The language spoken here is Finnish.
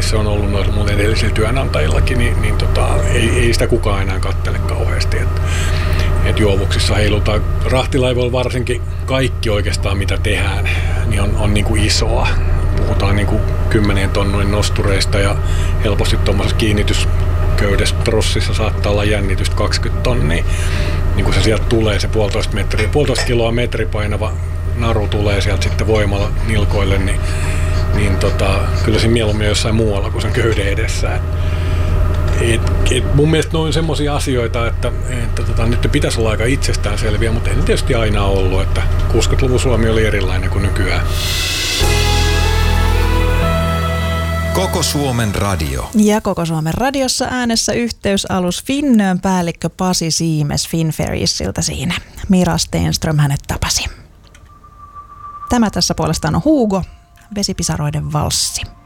se on ollut noilla mun edellisillä työnantajillakin, niin ei sitä kukaan enää kattele kauheasti. Et juovuksissa heilutaan, rahtilaivoilla varsinkin kaikki oikeastaan mitä tehdään, niin on niin kuin isoa. Puhutaan niin kuin 10 tonnin nostureista ja helposti tuommoisessa kiinnitysköydes trossissa saattaa olla jännitystä 20 tonnia. Niin kun se sieltä tulee, se 1,5 kiloa metri painava naru tulee sieltä sitten voimalla nilkoille, niin kyllä siinä mieluummin jossain muualla kuin sen köyden edessä. Mun mielestä ne on semmoisia asioita, että nyt pitäisi olla aika itsestäänselviä, mutta ei ne tietysti aina ollut, että 60-luvun Suomi oli erilainen kuin nykyään. Koko Suomen radio. Ja Koko Suomen radiossa äänessä yhteysalus Finnair päällikkö Pasi Siimes Finferriesiltä siinä. Mira Stenström hänet tapasi. Tämä tässä puolestaan on Hugo, Vesipisaroiden valssi.